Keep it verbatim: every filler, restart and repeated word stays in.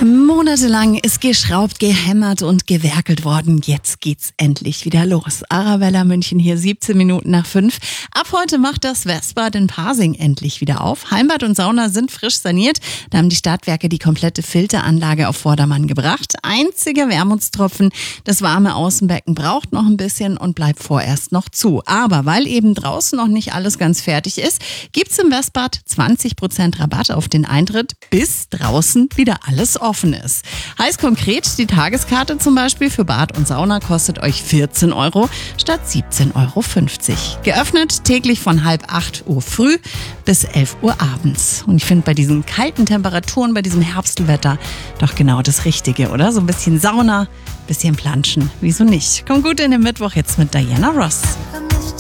Monatelang ist geschraubt, gehämmert und gewerkelt worden. Jetzt geht's endlich wieder los. Arabella München hier, siebzehn Minuten nach fünf. Ab heute macht das Westbad in Pasing endlich wieder auf. Heimbad und Sauna sind frisch saniert. Da haben die Stadtwerke die komplette Filteranlage auf Vordermann gebracht. Einziger Wermutstropfen, das warme Außenbecken braucht noch ein bisschen und bleibt vorerst noch zu. Aber weil eben draußen noch nicht alles ganz fertig ist, gibt's im Westbad zwanzig Prozent Rabatt auf den Eintritt, bis draußen wieder alles offen ist. Heißt konkret, die Tageskarte zum Beispiel für Bad und Sauna kostet euch vierzehn Euro statt siebzehn Euro fünfzig. Geöffnet täglich von halb acht Uhr früh bis elf Uhr abends. Und ich finde bei diesen kalten Temperaturen, bei diesem Herbstwetter doch genau das Richtige, oder? So ein bisschen Sauna, bisschen Planschen. Wieso nicht? Kommt gut in den Mittwoch jetzt mit Diana Ross.